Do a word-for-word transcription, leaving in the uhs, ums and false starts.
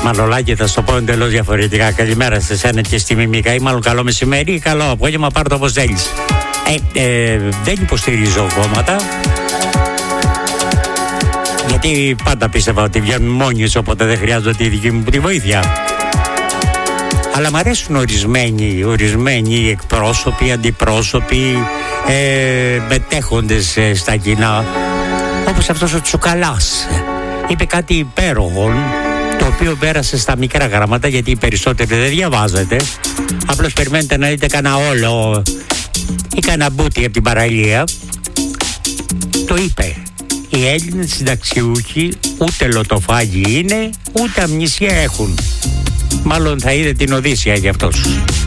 Μανολάκη, θα σου το πω εντελώς διαφορετικά. Καλημέρα σε εσένα και στη Μιμικά, ή μάλλον καλό μεσημέρι ή καλό απόγευμα, πάρ' το όπως θέλεις. Ε, ε, δεν υποστηρίζω κόμματα, γιατί πάντα πίστευα ότι βγαίνουν μόνοι τους, οπότε δεν χρειάζονται τη δική μου τη βοήθεια. Αλλά μ' αρέσουν ορισμένοι, ορισμένοι εκπρόσωποι, αντιπρόσωποι, ε, μετέχοντες ε, στα κοινά, όπως αυτός ο Τσουκαλάς. Είπε κάτι υπέροχο, το οποίο πέρασε στα μικρά γράμματα, γιατί οι περισσότεροι δεν διαβάζετε. Απλώς περιμένετε να δείτε κανένα όλο ή κανένα μπούτι από την παραλία. Το είπε: οι Έλληνες συνταξιούχοι ούτε λοτοφάγοι είναι, ούτε αμνησία έχουν. Μάλλον θα είδε την Οδύσσεια για αυτός.